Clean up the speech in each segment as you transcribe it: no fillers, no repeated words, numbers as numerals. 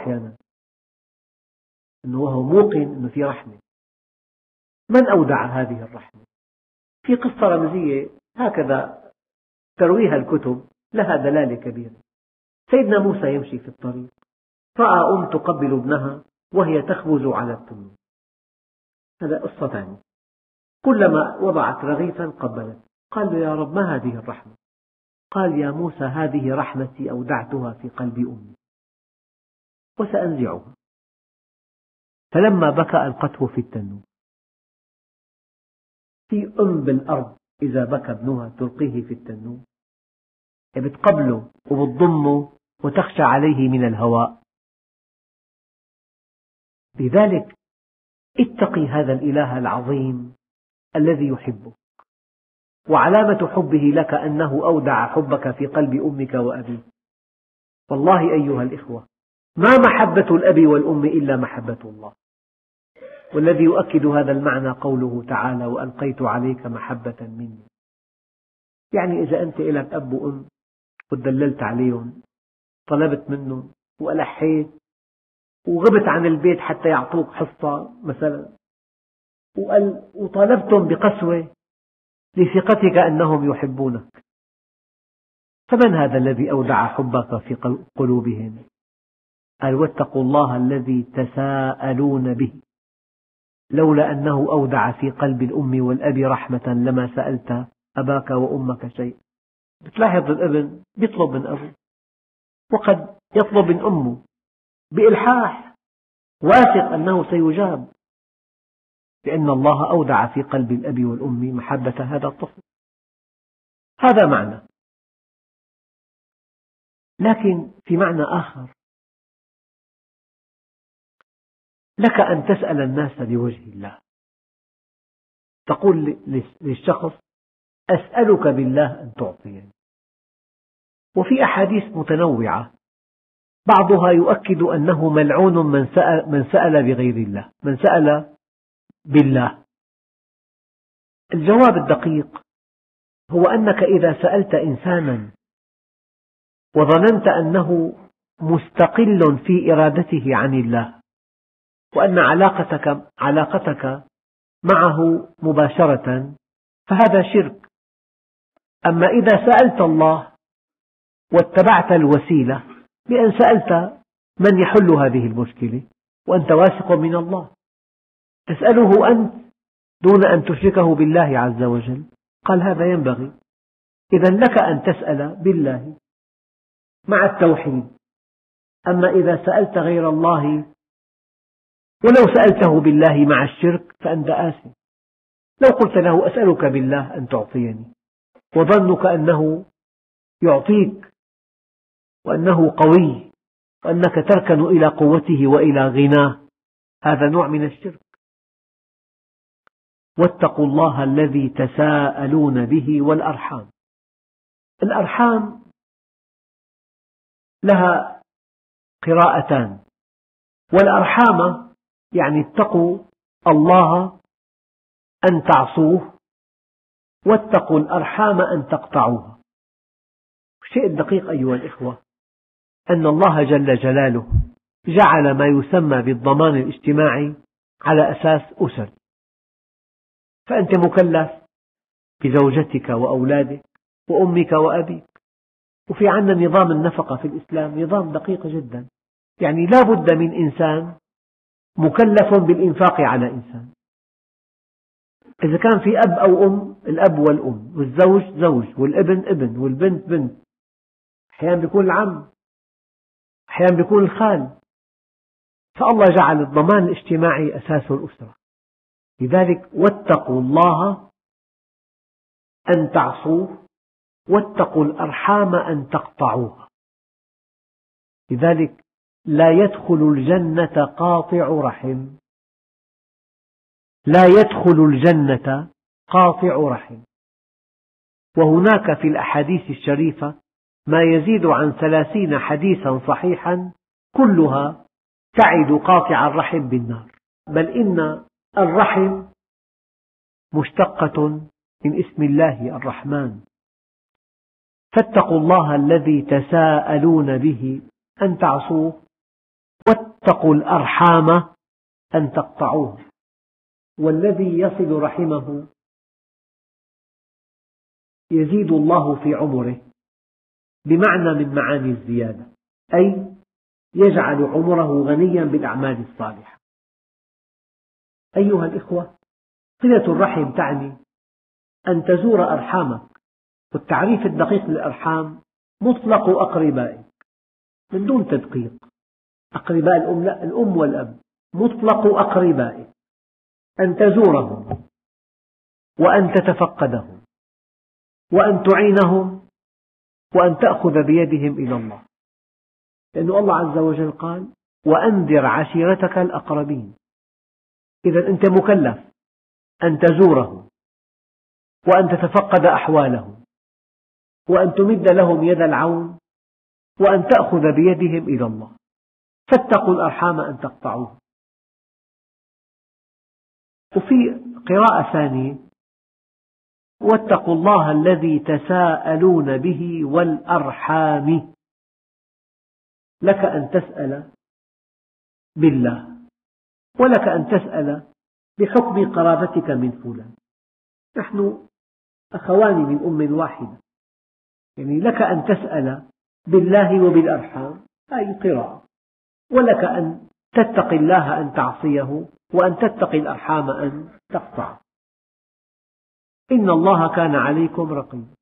أحيانا، أنه وهو موقن أنه في رحمة. من أودع هذه الرحمة؟ في قصة رمزية هكذا ترويها الكتب، لها دلالة كبيرة. سيدنا موسى يمشي في الطريق، رأى أم تقبل ابنها وهي تخبز على التنور. هذا قصة ثانية. كلما وضعت رغيفا قبلت. قال له: يا رب، ما هذه الرحمة؟ قال: يا موسى، هذه رحمتي أودعتها في قلب أمي وسأنزعها. فلما بكى ألقته في التنور. في أم بالأرض إذا بكى ابنها تلقيه في التنور، بتقبله وبتضمه وتخشى عليه من الهواء. لذلك اتقي هذا الإله العظيم الذي يحبك، وعلامة حبه لك أنه أودع حبك في قلب أمك وأبيك. والله أيها الإخوة، ما محبة الأب والأم إلا محبة الله. والذي يؤكد هذا المعنى قوله تعالى: وألقيت عليك محبة مني. يعني إذا أنت لك أب وأم وتدللت عليهم، طلبت منهم وألحيت وغبت عن البيت حتى يعطوك حصة مثلا، وطالبتم بقسوة لثقتك أنهم يحبونك، فمن هذا الذي أودع حبك في قلوبهم؟ قال: واتقوا الله الذي تساءلون به، لولا أنه أودع في قلب الأم والأب رحمة لما سألت أباك وأمك شيء. بتلاحظ الابن يطلب من أبوه، وقد يطلب من أمه بإلحاح، واثق أنه سيجاب، لأن الله أودع في قلب الأب والأم محبة هذا الطفل. هذا معنى. لكن في معنى آخر: لك أن تسأل الناس لوجه الله. تقول للشخص: أسألك بالله أن تعطيني. وفي أحاديث متنوعة، بعضها يؤكد أنه ملعون من سأل بغير الله، من سأل بالله. الجواب الدقيق هو أنك إذا سألت إنسانا وظننت أنه مستقل في إرادته عن الله، وأن علاقتك معه مباشرة، فهذا شرك. أما إذا سألت الله واتبعت الوسيلة بأن سألت من يحل هذه المشكلة وأنت واثق من الله، تسأله أنت دون أن تشركه بالله عز وجل، قال: هذا ينبغي. إذن لك أن تسأل بالله مع التوحيد. أما إذا سألت غير الله ولو سألته بالله مع الشرك فأنت آثم. لو قلت له: أسألك بالله أن تعطيني، وظنك أنه يعطيك وأنه قوي وأنك تركن إلى قوته وإلى غناه، هذا نوع من الشرك. واتقوا الله الذي تساءلون به والأرحام. الأرحام لها قراءتان: والأرحام يعني اتقوا الله أن تعصوه، واتقوا الأرحام أن تقطعوها. الشيء الدقيق أيها الإخوة أن الله جل جلاله جعل ما يسمى بالضمان الاجتماعي على أساس أسر، فأنت مكلف بزوجتك وأولادك وأمك وأبيك. وفي عندنا نظام النفقة في الإسلام نظام دقيق جدا، يعني لا بد من إنسان مكلف بالإنفاق على إنسان. إذا كان في أب أو أم، الأب والأم، والزوج زوج، والابن ابن، والبنت بنت، أحيانا بيكون العم، أحيانا بيكون الخال. فالله جعل الضمان الاجتماعي أساس الأسرة. لذلك واتقوا الله أن تعصوه، واتقوا الأرحام أن تقطعوها. لذلك لا يدخل الجنة قاطع رحم، لا يدخل الجنة قاطع رحم. وهناك في الأحاديث الشريفة ما يزيد عن 30 حديثا صحيحا كلها تعد قاطع الرحم بالنار. بل إن الرحم مشتقة من اسم الله الرحمن. فاتقوا الله الذي تساءلون به أن تعصوه، واتقوا الأرحام أن تقطعوه، والذي يصل رحمه يزيد الله في عمره، بمعنى من معاني الزيادة، أي يجعل عمره غنيا بالأعمال الصالحة. أيها الإخوة، صلة الرحم تعني أن تزور أرحامك، والتعريف الدقيق للأرحام مطلق أقربائك من دون تدقيق. أقرباء الأم لا، الأم والأب، مطلق أقربائك، أن تزورهم وأن تتفقدهم وأن تعينهم وأن تأخذ بيدهم إلى الله، لأن الله عز وجل قال: وأنذر عشيرتك الأقربين. إذا أنت مكلف أن تزورهم وأن تتفقد أحوالهم وأن تمد لهم يد العون وأن تأخذ بيدهم إلى الله. فاتقوا الأرحام أن تقطعوه. وفي قراءة ثانية: واتقوا الله الذي تساءلون به والأرحام. لك أن تسأل بالله، ولك أن تسأل بحكم قرابتك من فلان. نحن أخوان من أم واحدة، يعني لك أن تسأل بالله وبالأرحام، أي قراءة، ولك أن تتقي الله أن تعصيه، وأن تتقي الأرحام أن تقطع. إن الله كان عليكم رقيبا.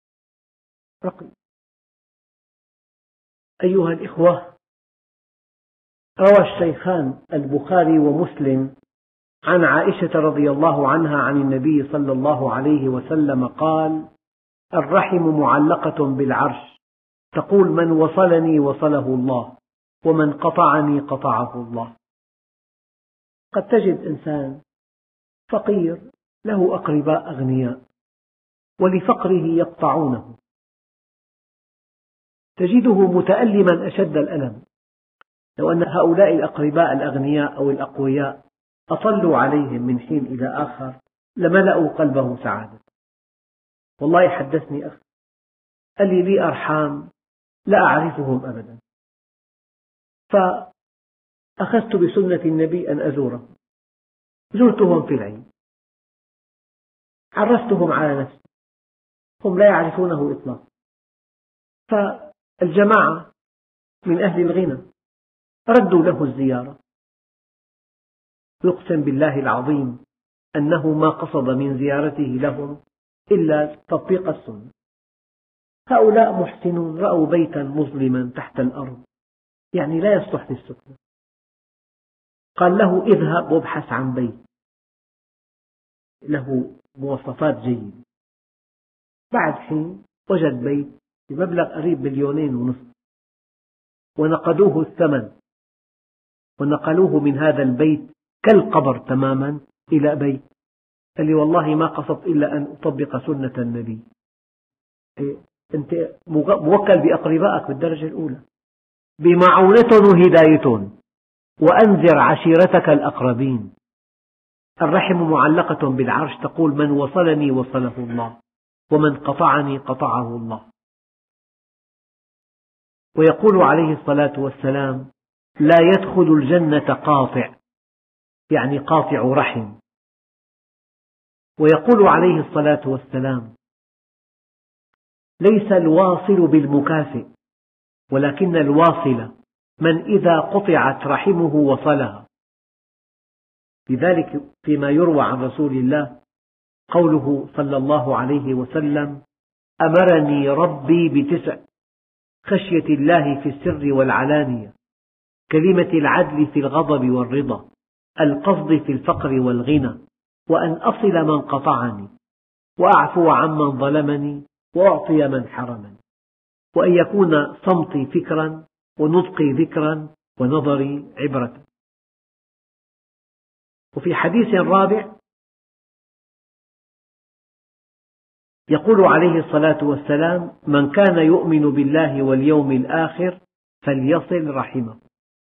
أيها الإخوة، روى الشيخان البخاري ومسلم عن عائشة رضي الله عنها عن النبي صلى الله عليه وسلم قال: الرحم معلقة بالعرش، تقول: من وصلني وصله الله، ومن قطعني قطعه الله. قد تجد إنسان فقير له أقرباء أغنياء، ولفقره يقطعونه، تجده متألما أشد الألم. لو أن هؤلاء الأقرباء الأغنياء أو الأقوياء أطلوا عليهم من حين إلى آخر لملأوا قلبه سعادة. والله حدثني أخ قال لي أرحام لا أعرفهم أبدا، فأخذت بسنة النبي أن أزورهم. زرتهم في العيد، عرفتهم على نفسي، هم لا يعرفونه إطلاقا. فالجماعة من أهل الغنى ردوا له الزيارة، يقسم بالله العظيم أنه ما قصد من زيارته لهم إلا تطبيق السنة. هؤلاء محسنون، رأوا بيتا مظلما تحت الأرض، يعني لا يصلح للسكنة. قال له: اذهب وابحث عن بيت له مواصفات جيدة. بعد حين وجد بيت بمبلغ قريب 2.5 مليون، ونقدوه الثمن ونقلوه من هذا البيت كالقبر تماما إلى بيت. قال لي: والله ما قصدت إلا أن أطبق سنة النبي. أنت موكل بأقربائك بالدرجة الأولى، بمعونة وهداية، وأنذر عشيرتك الأقربين. الرحم معلقة بالعرش، تقول: من وصلني وصله الله، ومن قطعني قطعه الله. ويقول عليه الصلاة والسلام: لا يدخل الجنة قاطع، يعني قاطع رحم. ويقول عليه الصلاة والسلام: ليس الواصل بالمكافئ، ولكن الواصل من إذا قطعت رحمه وصلها. لذلك فيما يروى عن رسول الله قوله صلى الله عليه وسلم: أمرني ربي ب9: خشية الله في السر والعلانية، كلمة العدل في الغضب والرضا، القصد في الفقر والغنى، وأن أصل من قطعني، وأعفو عمن ظلمني، وأعطي من حرمني، وأن يكون صمتي فكرا، ونطقي ذكرا، ونظري عبرة. وفي حديث رابع يقول عليه الصلاة والسلام: من كان يؤمن بالله واليوم الآخر فليصل رحمه.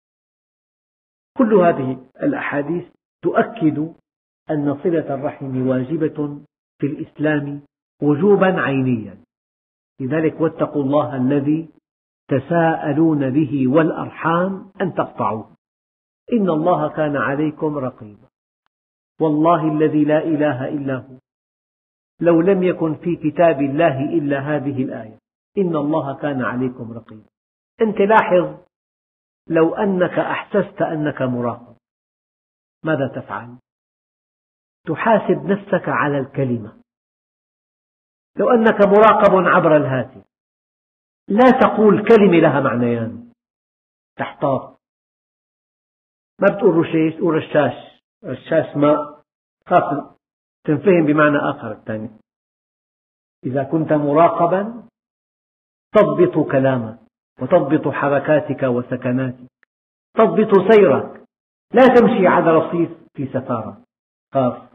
كل هذه الأحاديث تؤكد أن صلة الرحم واجبة في الإسلام وجوبا عينيا. لذلك واتقوا الله الذي تساءلون به والأرحام أن تقطعوه إن الله كان عليكم رقيبا. والله الذي لا إله إلا هو لو لم يكن في كتاب الله إلا هذه الآية إن الله كان عليكم رقيبا. أنت لاحظ لو أنك أحسست أنك مراقب ماذا تفعل؟ تحاسب نفسك على الكلمة. لو أنك مراقب عبر الهاتف لا تقول كلمة لها معنيان، تحتاط، ما بتقول رشاش تقول رشاش، رشاش ماء، خاف تنفهم بمعنى آخر الثاني. إذا كنت مراقبا تضبط كلامك وتضبط حركاتك وسكناتك، تضبط سيرك، لا تمشي على رصيف في سفارة، خاف.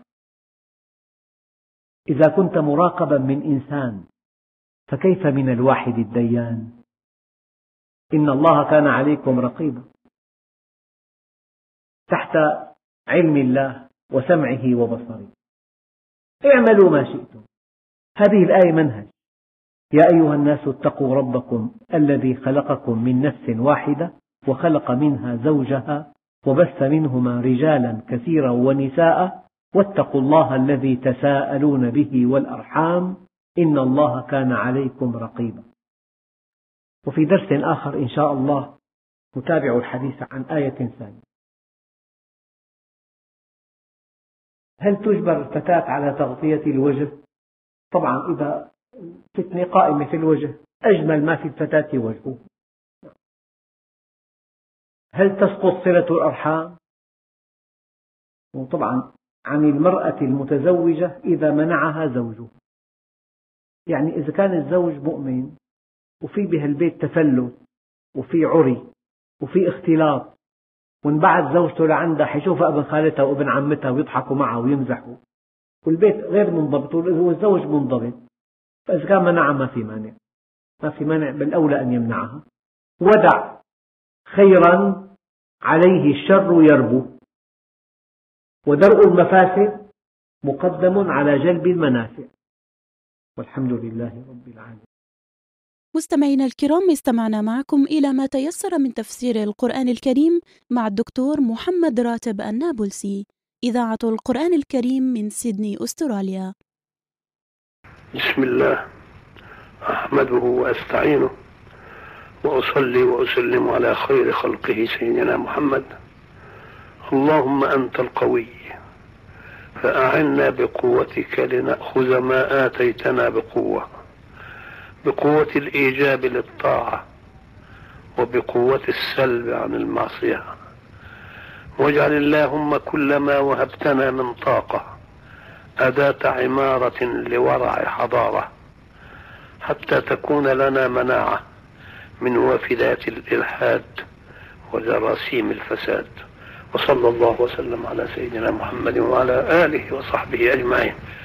إذا كنت مراقبا من إنسان فكيف من الواحد الديان؟ إن الله كان عليكم رقيبا. تحت علم الله وسمعه وبصره اعملوا ما شئتم. هذه الآية منهج. يا أيها الناس اتقوا ربكم الذي خلقكم من نفس واحدة وخلق منها زوجها وبث منهما رجالا كثيرا ونساء واتقوا الله الذي تساءلون به والأرحام إن الله كان عليكم رقيبا. وفي درس آخر إن شاء الله نتابع الحديث عن آية ثانية. هل تجبر الفتاة على تغطية الوجه؟ طبعا إذا فتنة قائمة في الوجه أجمل ما في الفتاة وجهه. هل تسقط صلة الأرحام؟ وطبعا عن المرأة المتزوجة إذا منعها زوجها، يعني إذا كان الزوج مؤمن وفي بهالبيت تفلت وفي عري وفي اختلاط وانبعث زوجته لعندها حيشوفها ابن خالتها وابن عمتها ويضحكوا معها ويمزحوا والبيت غير منضبط والزوج منضبط، فإذا كان منعها ما في مانع بل أولى أن يمنعها. ودع خيرا عليه الشر يربو ودرء المفاسد مقدم على جلب المنافع والحمد لله رب العالمين. مستمعينا الكرام، استمعنا معكم إلى ما تيسر من تفسير القرآن الكريم مع الدكتور محمد راتب النابلسي، إذاعة القرآن الكريم من سيدني أستراليا. بسم الله أحمده وأستعينه وأصلي وأسلم على خير خلقه سيدنا محمد. اللهم أنت القوي فأعنا بقوتك لنأخذ ما آتيتنا بقوة الإيجاب للطاعة وبقوة السلب عن المعصية. واجعل اللهم كل ما وهبتنا من طاقة أداة عمارة لورع حضارة حتى تكون لنا مناعة من وافدات الإلحاد وجراثيم الفساد. وصلى الله وسلم على سيدنا محمد وعلى آله وصحبه أجمعين.